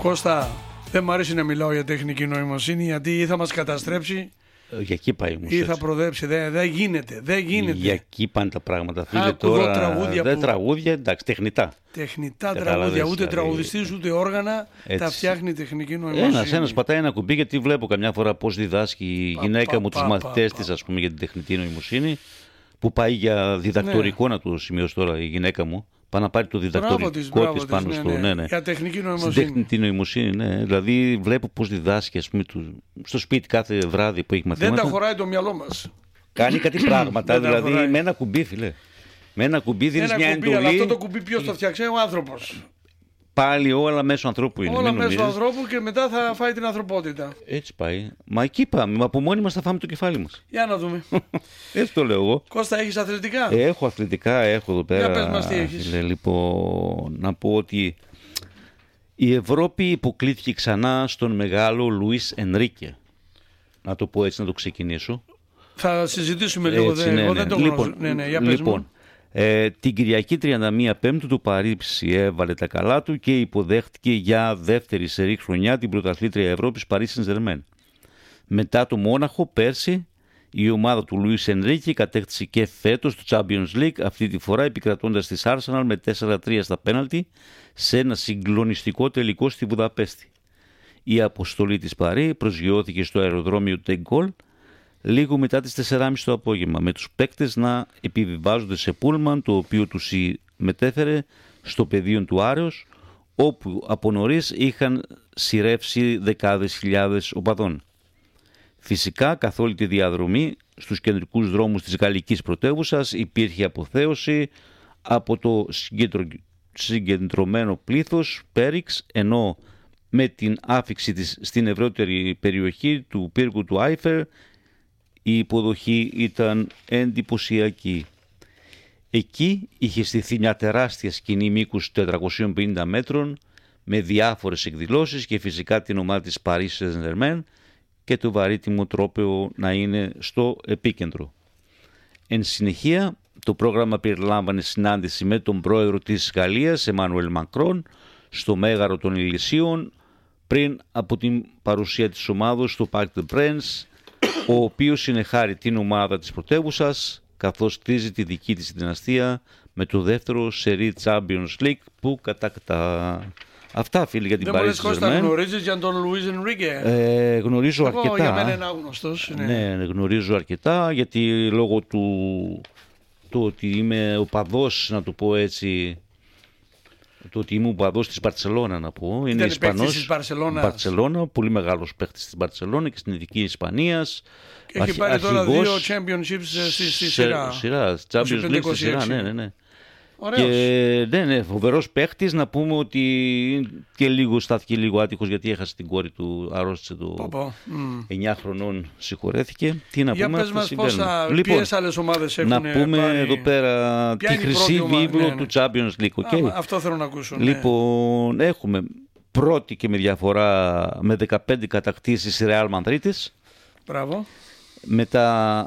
Κώστα, δεν μου αρέσει να μιλάω για τεχνική νοημοσύνη, γιατί ή θα μας καταστρέψει για εκεί πάει όμως, ή θα προδέψει. Δεν γίνεται. Για εκεί πάνε τα πράγματα. Φίλε, Άκου τώρα τραγούδια δεν που... τραγούδια, εντάξει, τεχνητά. Τεχνητά τραγούδια, ούτε δηλαδή, τραγουδιστής ούτε όργανα τα φτιάχνει η τεχνική νοημοσύνη. Ένας πατάει ένα κουμπί, γιατί βλέπω καμιά φορά πώς διδάσκει η γυναίκα μου τους μαθητές της, ας πούμε, για την τεχνητή νοημοσύνη, που πάει για διδακτορικό, να το σημειώσω τώρα η γυναίκα μου. Πάει να πάρει το διδακτορικό της πάνω στο. Ναι. Για τεχνική νοημοσύνη. Στην τεχνητή νοημοσύνη, ναι. Δηλαδή βλέπω πώς διδάσκει, ας πούμε, στο σπίτι κάθε βράδυ που έχει μαθήματα. Δεν τα χωράει το μυαλό μας. Κάνει κάτι πράγματα, δηλαδή με ένα κουμπί, φίλε. Με ένα κουμπί δίνεις μια εντολή. Αλλά αυτό το κουμπί ποιος το φτιάξε? Ο άνθρωπος. Πάλι όλα μέσω ανθρώπου είναι. Όλα μέσω ανθρώπου και μετά θα φάει την ανθρωπότητα. Έτσι πάει. Μα εκεί πάμε. Μα από μόνοι μας θα φάμε το κεφάλι μας. Για να δούμε. Έτσι το λέω εγώ. Κώστα, έχεις αθλητικά? Έχω αθλητικά, έχω εδώ πέρα. Για πες μας τι έχεις. Λοιπόν, να πω ότι η Ευρώπη υποκλήθηκε ξανά στον μεγάλο Λουίς Ενρίκε. Να το πω έτσι, να το ξεκινήσω. Θα συζητήσουμε λίγο. Δεν το γνωρίζω. Για πες μου. Την Κυριακή 31 Πέμπτου το Παρίσι έβαλε τα καλά του και υποδέχτηκε για δεύτερη σερί χρονιά την πρωταθλήτρια Ευρώπης Paris Saint-Germain. Μετά το Μόναχο πέρσι, η ομάδα του Λουίς Ενρίκε κατέκτησε και φέτος το Champions League, αυτή τη φορά επικρατώντας της Arsenal με 4-3 στα πέναλτι σε ένα συγκλονιστικό τελικό στη Βουδαπέστη. Η αποστολή της Παρί προσγειώθηκε στο αεροδρόμιο Τεγκόλ λίγο μετά τις 4.30 το απόγευμα, με τους παίκτες να επιβιβάζονται σε πούλμαν, το οποίο τους μετέφερε στο πεδίο του Άρεως, όπου από νωρίς είχαν σειρεύσει δεκάδες χιλιάδες οπαδών. Φυσικά, καθ' όλη τη διαδρομή, στους κεντρικούς δρόμους της γαλλικής πρωτεύουσας υπήρχε αποθέωση από το συγκεντρωμένο πλήθος Πέριξ, ενώ με την άφιξη της στην ευρύτερη περιοχή του πύργου του Άιφερ, η υποδοχή ήταν εντυπωσιακή. Εκεί είχε στηθεί μια τεράστια σκηνή μήκους 450 μέτρων με διάφορες εκδηλώσεις και φυσικά την ομάδα της Paris Saint-Germain και το βαρύτιμο τρόπαιο να είναι στο επίκεντρο. Εν συνεχεία, το πρόγραμμα περιλάμβανε συνάντηση με τον πρόεδρο της Γαλλίας, Εμμανουέλ Μακρόν, στο Μέγαρο των Ηλυσίων, πριν από την παρουσία της ομάδος στο Parc des Princes, ο οποίος συνεχάρει την ομάδα της πρωτεύουσας, καθώς κτίζει τη δική της δυναστεία με το δεύτερο σερί Champions League που κατακτά. Αυτά, φίλοι, για την Paris Saint-Germain. Δεν μου λες, Κώστα, γνωρίζεις για τον Λουίς Ενρίκε? Γνωρίζω αρκετά. Για μένα είναι άγνωστος. Ναι, γνωρίζω αρκετά, γιατί λόγω του ότι είμαι οπαδός, να το πω έτσι, το ότι είμαι οπαδός της Μπαρτσελώνα, να πω. Είναι Ισπανός. Μπαρτσελώνα, πολύ μεγάλος παίχτης της Μπαρτσελώνα και στην Ειδική Ισπανίας. Και έχει πάρει τώρα 2 championships στη σειρά. Champions League στη σειρά, ναι. Ωραίος. Και ναι, φοβερός παίχτης. Να πούμε ότι και λίγο στάθηκε λίγο άτυχος, γιατί έχασε την κόρη του, αρρώστησε το 9 χρονών, συγχωρέθηκε. Τι να για πούμε, πες μας ποιες άλλες ομάδες έχουν πάρει? Να πούμε εδώ πέρα τη χρυσή βίβλο του Champions League. Okay. Αυτό θέλω να ακούσω. Λοιπόν, έχουμε πρώτη και με διαφορά με 15 κατακτήσεις η Real Madrid. Μπράβο. Μετά